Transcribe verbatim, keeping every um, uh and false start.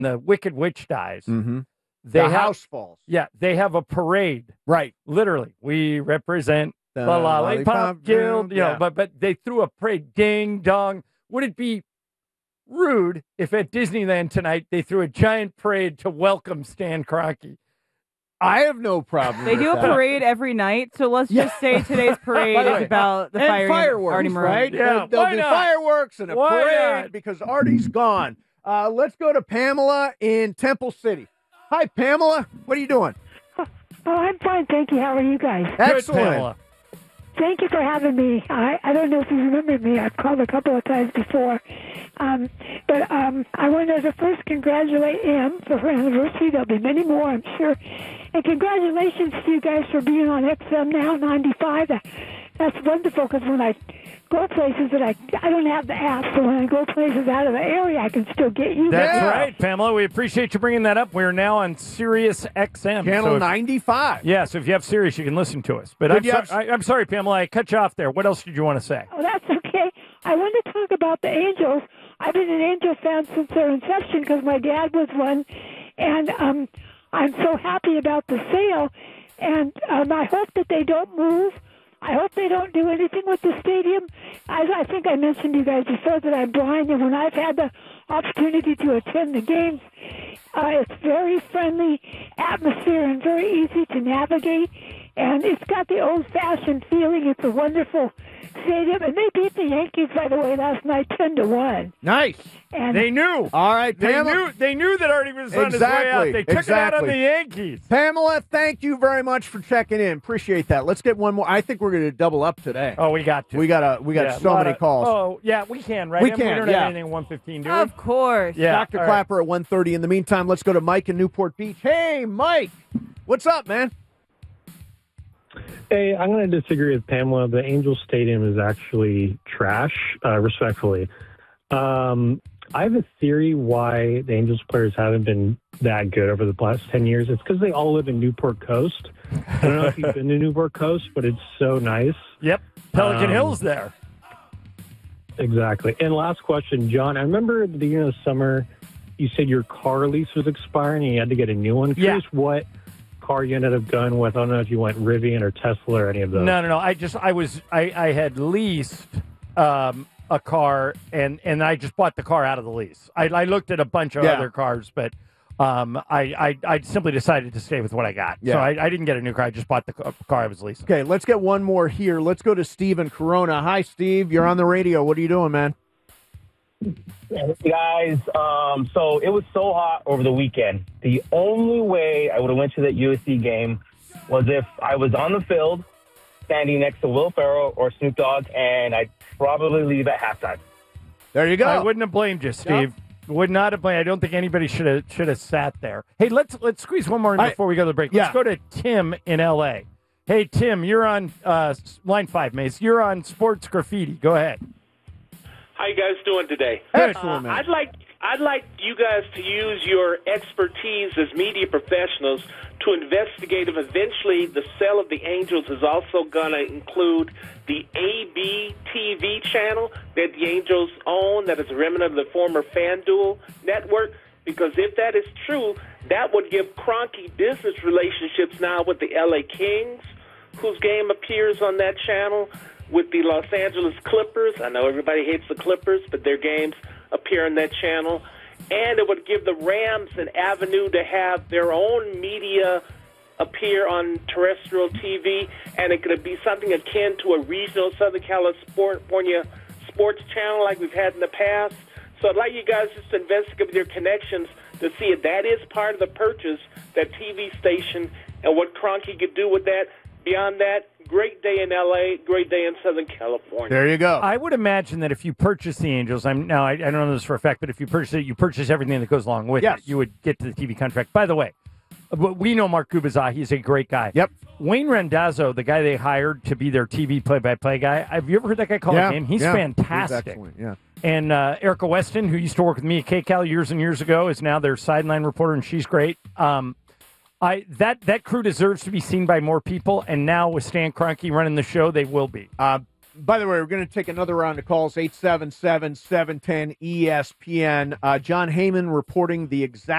the Wicked Witch dies, Mm-hmm. they the have, house falls. Yeah, they have a parade. Right. Literally, we represent The the, Lollipop, Lollipop Guild. Guild, You know, yeah. but but they threw a parade. Ding dong. Would it be rude if at Disneyland tonight they threw a giant parade to welcome Stan Kroenke? I have no problem. They with do a that. parade every night, so let's Yeah. just say today's parade By the is way, about the and firing fireworks, of Artie Maroon. right? Yeah, They'll, they'll why do not? fireworks and a Why parade not? because Artie's gone. Uh, let's go to Pamela in Temple City. Hi, Pamela. What are you doing? Oh, I'm fine, thank you. How are you guys? Excellent. Good, Pamela. Thank you for having me. I, I don't know if you remember me. I've called a couple of times before. Um, but um, I wanted to first congratulate Em for her anniversary. There'll be many more, I'm sure. And congratulations to you guys for being on X M Now ninety-five. That, that's wonderful because when I go places that I I don't have the app, so when I go places out of the area, I can still get you. That's Yeah. right, Pamela. We appreciate you bringing that up. We're now on Sirius X M. Channel So if- ninety-five. Yeah, so if you have Sirius, you can listen to us. But But I'm, you so- have- I, I'm sorry, Pamela, I cut you off there. What else did you want to say? Oh, that's okay. I want to talk about the Angels. I've been an Angel fan since their inception because my dad was one, and um, I'm so happy about the sale. And um, I hope that they don't move. I hope they don't do anything with the stadium. As I think I mentioned to you guys before that I'm blind, and when I've had the opportunity to attend the games, uh, it's very friendly atmosphere and very easy to navigate. And it's got the old-fashioned feeling. It's a wonderful stadium. And they beat the Yankees, by the way, last night ten to one. Nice. And They knew. All right, They Pamela. knew. They knew that Artie was on his way Exactly, out. They took it out on exactly. the Yankees. Pamela, thank you very much for checking in. Appreciate that. Let's get one more. I think we're going to double up today. Oh, we got to. We got a, we got Yeah, a so lot many of- calls. Oh, yeah, we can, right? We Em? We can, don't yeah. have anything at one fifteen, do we? Of course. Yeah. Doctor all right. Clapper at one thirty. In the meantime, let's go to Mike in Newport Beach. Hey, Mike. What's up, man? Hey, I'm going to disagree with Pamela. The Angels Stadium is actually trash, uh, respectfully. Um, I have a theory why the Angels players haven't been that good over the last ten years. It's because they all live in Newport Coast. I don't know if you've been to Newport Coast, but it's so nice. Yep. Pelican Um, Hill's there. Exactly. And last question, John, I remember at the beginning of the summer, you said your car lease was expiring and you had to get a new one. Yeah. Curious what car you ended up going with. I don't know if you went Rivian or Tesla or any of those. No, no, no. I just, I was, I, I had leased um, a car, and, and I just bought the car out of the lease. I, I looked at a bunch of Yeah. other cars, but um, I, I, I simply decided to stay with what I got. Yeah. So I, I didn't get a new car. I just bought the ca- car I was leasing. Okay, let's get one more here. Let's go to Steve in Corona. Hi, Steve. You're on the radio. What are you doing, man? Hey, guys, um, so it was so hot over the weekend. The only way I would have went to that U S C game was if I was on the field standing next to Will Ferrell or Snoop Dogg, and I'd probably leave at halftime. There you go. I wouldn't have blamed you, Steve. Would not have blamed. I don't think anybody should have should have sat there. Hey, let's let's squeeze one more in I- before we go to the break. Yeah. Let's go to Tim in L A. Hey, Tim, you're on uh, line five, Mace. You're on Sports Graffiti. Go ahead. How you guys doing today? Excellent, Uh, man. I'd like I'd like you guys to use your expertise as media professionals to investigate if eventually the sale of the Angels is also going to include the A B T V channel that the Angels own, that is a remnant of the former FanDuel network. Because if that is true, that would give Kroenke business relationships now with the L A Kings, whose game appears on that channel, with the Los Angeles Clippers. I know everybody hates the Clippers, but their games appear on that channel. And it would give the Rams an avenue to have their own media appear on terrestrial T V, and it could be something akin to a regional Southern California sports channel like we've had in the past. So I'd like you guys just to investigate with your connections to see if that is part of the purchase, that T V station, and what Kroenke could do with that. Beyond that, great day in L A, great day in Southern California. There you go. I would imagine that if you purchase the Angels, I'm now I, I don't know this for a fact, but if you purchase it, you purchase everything that goes along with Yes. it. You would get to the T V contract. By the way, but we know Mark Gubazah. He's a great guy. Yep. Wayne Randazzo, the guy they hired to be their T V play-by-play guy. Have you ever heard that guy call Yeah, a game? He's yeah. fantastic. He's excellent, yeah. And uh, Erica Weston, who used to work with me at KCal years and years ago, is now their sideline reporter, and she's great. Um, I that that crew deserves to be seen by more people, and now with Stan Kroenke running the show, they will be. Uh, by the way, we're going to take another round of calls, eight seven seven, seven one zero, E S P N. Uh, John Heyman reporting the exact